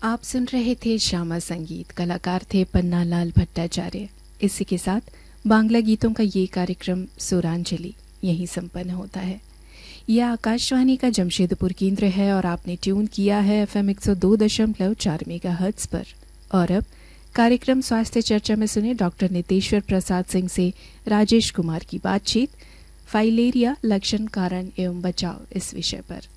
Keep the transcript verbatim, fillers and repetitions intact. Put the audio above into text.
आप सुन रहे थे श्यामा संगीत, कलाकार थे पन्ना लाल भट्टाचार्य। इसी के साथ बांग्ला गीतों का ये कार्यक्रम सुरांजलि यहीं संपन्न होता है। यह आकाशवाणी का जमशेदपुर केंद्र है और आपने ट्यून किया है एफ एम एक सौ दो दशमलव चार मेगा हर्ट्ज पर। और अब कार्यक्रम स्वास्थ्य चर्चा में सुने डॉक्टर नितेश्वर प्रसाद सिंह से राजेश कुमार की बातचीत फाइलेरिया लक्षण, कारण एवं बचाव इस विषय पर।